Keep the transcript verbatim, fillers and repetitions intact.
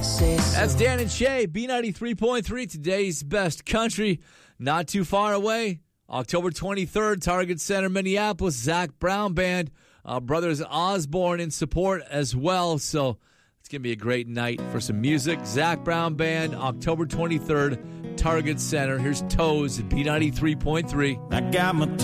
say so. That's Dan and Shay, B ninety-three point three, today's best country. Not too far away, October twenty-third, Target Center, Minneapolis, Zach Brown Band, uh, Brothers Osborne in support as well. So it's going to be a great night for some music. Zach Brown Band, October twenty-third, Target Center. Here's Toes at B ninety-three point three. I got my